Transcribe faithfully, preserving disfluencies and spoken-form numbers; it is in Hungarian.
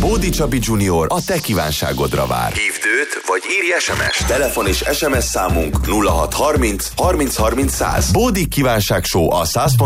Bódi Csabi junior a te kívánságodra vár. Hívd őt, vagy írj es em es. Telefon és es em es számunk nulla hat harminc harminc harminc száz. Bódi kívánság show a száz